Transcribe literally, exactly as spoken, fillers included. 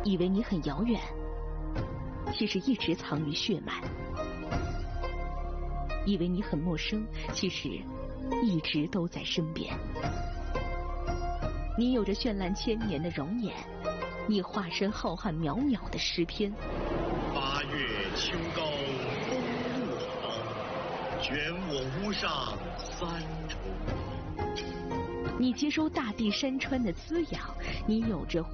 以为你很遥远，其实一直藏于血脉；以为你很陌生，其实一直都在身边。你有着绚烂千年的容颜，你化身浩瀚渺渺的诗篇。 八月秋高风露好，卷我屋上三重。 你接收大地山川的滋养，你有着